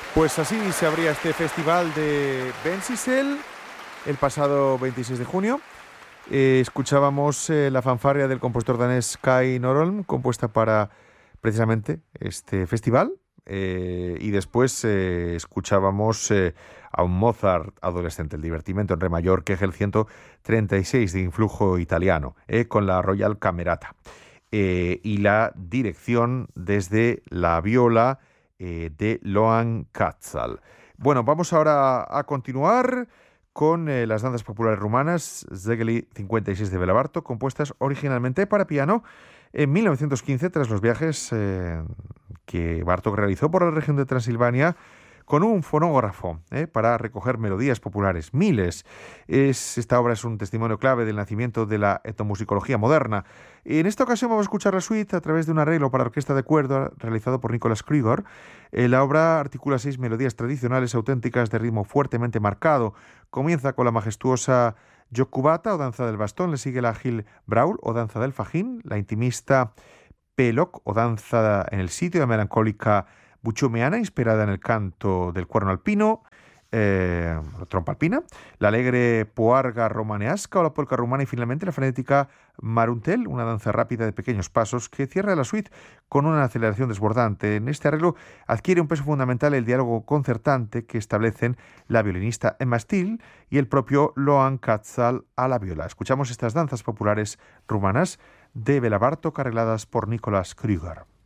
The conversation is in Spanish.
Pues así se abría este festival de Bencisel el pasado 26 de junio. Escuchábamos la fanfarria del compositor danés Kai Norholm, compuesta para precisamente este festival. Y después escuchábamos a un Mozart adolescente, el divertimento en re mayor, que es el 136 de influjo italiano, con la Royal Camerata. Y la dirección desde la viola de Loan Katzal. Bueno, vamos ahora a continuar con las danzas populares rumanas Szegely 56 de Béla Bartók, compuestas originalmente para piano en 1915 tras los viajes que Bartók realizó por la región de Transilvania con un fonógrafo para recoger melodías populares, miles. Esta obra es un testimonio clave del nacimiento de la etnomusicología moderna. En esta ocasión vamos a escuchar la suite a través de un arreglo para orquesta de cuerda realizado por Nicholas Krüger. La obra articula 6 melodías tradicionales auténticas de ritmo fuertemente marcado. Comienza con la majestuosa Jokubata o danza del bastón, le sigue la Gil Braul o danza del fajín, la intimista Pelok o danza en el sitio, la melancólica buchomeana, inspirada en el canto del cuerno alpino, trompa alpina, la alegre poarga romanesca o la polca rumana y finalmente la frenética maruntel, una danza rápida de pequeños pasos que cierra la suite con una aceleración desbordante. En este arreglo adquiere un peso fundamental el diálogo concertante que establecen la violinista Emma Steele y el propio Loan Katzal a la viola. Escuchamos estas danzas populares rumanas de Béla Bartók arregladas por Nicholas Krüger.